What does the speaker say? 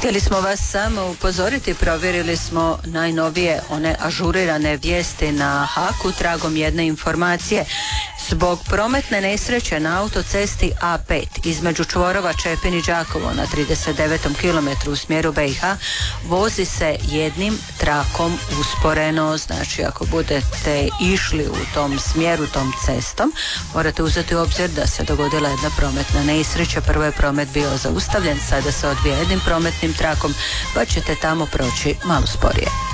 Htjeli smo vas samo upozoriti, provjerili smo najnovije one ažurirane vijesti na Haku tragom jedne informacije. Zbog prometne nesreće na autocesti A5 između čvorova Čepin i Đakovo na 39. kilometru u smjeru BiH vozi se jednim trakom usporeno. Znači ako budete išli u tom smjeru, tom cestom, morate uzeti u obzir da se dogodila jedna prometna nesreća. Prvo je promet bio zaustavljen, sada se odvija jednim prometnim trakom, pa ćete tamo proći malo sporije.